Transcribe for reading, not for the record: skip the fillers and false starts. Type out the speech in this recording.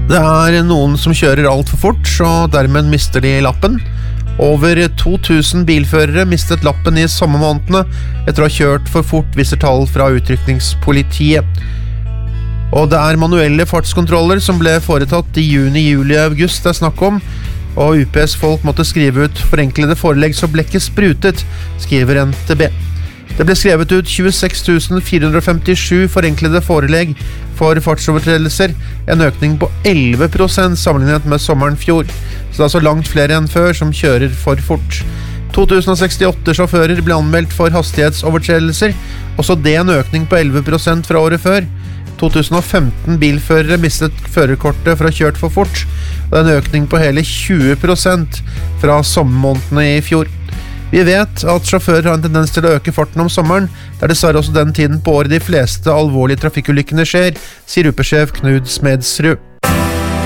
Det noen som kjører alt for fort, og dermed mister de lappen. Over 2000 bilførere mistet lappen I sommermånedene etter å ha kjørt for fort, viser tall fra utrykningspolitiet. Og det manuelle fartskontroller som ble foretatt I juni, juli og august det snakk om, og UPS-folk måtte skrive ut forenklede forelegg så blekket sprutet, skriver NTB. Det ble skrevet ut 26 457 forenklede forelegg for fartsovertredelser, en økning på 11% sammenlignet med sommeren fjor. Så det så langt flere enn før som kjører for fort. 2068 sjåfører ble anmeldt for hastighetsovertredelser, også det en økning på 11% fra året før. 2015 bilførere mistet førerkortet for å ha kjørt for fort, og en økning på hele 20% fra sommermånedene I fjor. Vi vet at sjåfører har en tendens til å øke farten om sommeren, der dessverre også den tiden på året de fleste alvorlige trafikkulykkene skjer, sier UP-sjef Knud Smedsrud.